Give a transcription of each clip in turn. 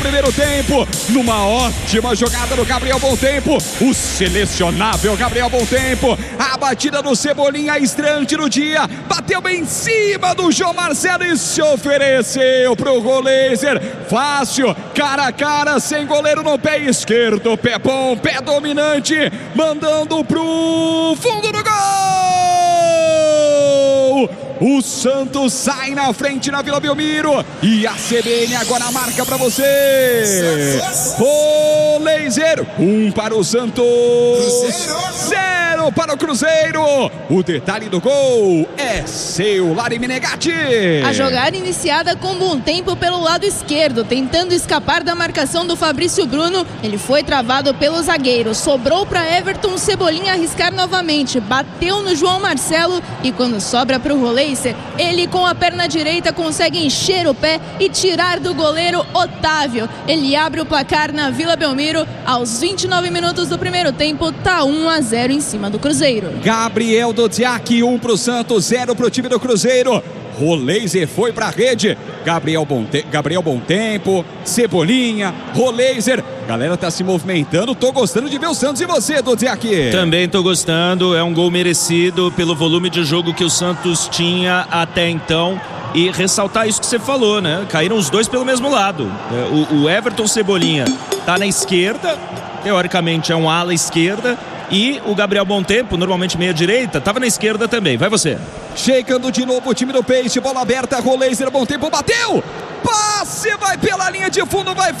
Primeiro tempo, numa ótima jogada do Gabriel Bom Tempo, o selecionável Gabriel Bom Tempo, a batida do Cebolinha, estreante no dia, bateu bem em cima do João Marcelo e se ofereceu pro gol laser, fácil, cara a cara, sem goleiro no pé esquerdo, pé bom, pé dominante, mandando pro fundo do gol! O Santos sai na frente na Vila Belmiro e a CBN agora marca para você. O laser, 1 para o Santos, 0 para o Cruzeiro. O detalhe do gol é seu, Lari Menegatti. A jogada iniciada com Bom Tempo pelo lado esquerdo, tentando escapar da marcação do Fabrício Bruno. Ele foi travado pelo zagueiro, sobrou para Everton Cebolinha arriscar novamente, bateu no João Marcelo e quando sobra para o rolê, ele com a perna direita consegue encher o pé e tirar do goleiro Otávio. Ele abre o placar na Vila Belmiro. Aos 29 minutos do primeiro tempo, tá 1-0 em cima do Cruzeiro. Gabriel Dodziak, 1 pro Santos, 0 pro time do Cruzeiro. Roleiser foi pra rede. Gabriel Bom Tempo, Cebolinha, Roleiser. Galera tá se movimentando, tô gostando de ver o Santos. E você, Dodziak? Também tô gostando, é um gol merecido pelo volume de jogo que o Santos tinha até então. E ressaltar isso que você falou, né? Caíram os dois pelo mesmo lado. O Everton Cebolinha tá na esquerda, teoricamente é um ala esquerda. E o Gabriel Bom Tempo, normalmente meia direita, estava na esquerda também. Vai você. Chegando de novo o time do Peixe, bola aberta, Roleiser, Bom Tempo, bateu! Passe, vai pela linha de fundo, vai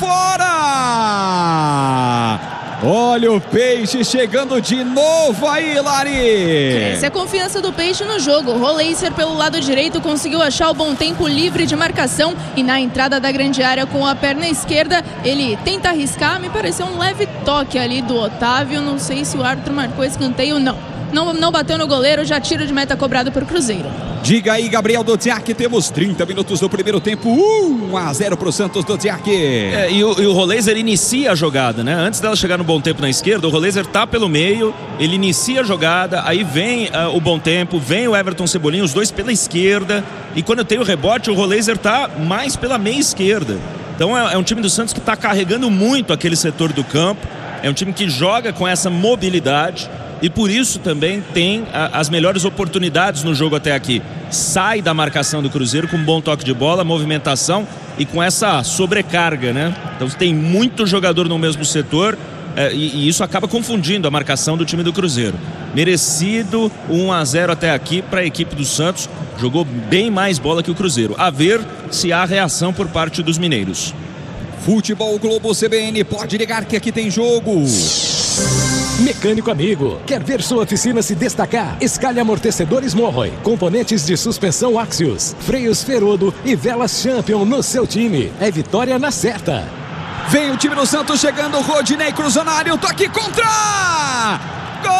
fora! Olha o Peixe chegando de novo aí, Lari! Essa é a confiança do Peixe no jogo. Roleiser pelo lado direito conseguiu achar o Bom Tempo livre de marcação e na entrada da grande área com a perna esquerda, ele tenta arriscar, me pareceu um leve toque ali do Otávio, não sei se o árbitro marcou escanteio ou não. Não bateu no goleiro, já tiro de meta cobrado para o Cruzeiro. Diga aí, Gabriel Dodziak, temos 30 minutos do primeiro tempo, 1-0 pro Santos, Dodziak. E o Roleiser inicia a jogada, né? Antes dela chegar no Bom Tempo na esquerda, o Roleiser tá pelo meio, ele inicia a jogada, aí vem o Bom Tempo, vem o Everton Cebolinha, os dois pela esquerda, e quando tem o rebote, o Roleiser tá mais pela meia esquerda. Então é um time do Santos que tá carregando muito aquele setor do campo, é um time que joga com essa mobilidade, e por isso também tem as melhores oportunidades no jogo até aqui. Sai da marcação do Cruzeiro com um bom toque de bola, movimentação e com essa sobrecarga, né? Então tem muito jogador no mesmo setor e isso acaba confundindo a marcação do time do Cruzeiro. Merecido 1-0 até aqui para a equipe do Santos. Jogou bem mais bola que o Cruzeiro. A ver se há reação por parte dos mineiros. Futebol Globo CBN, pode ligar que aqui tem jogo. Mecânico amigo, quer ver sua oficina se destacar? Escalhe amortecedores Morroy, componentes de suspensão Axios, freios Ferodo e velas Champion no seu time. É vitória na certa. Vem o time do Santos chegando, Rodinei cruzou na área, o toque contra!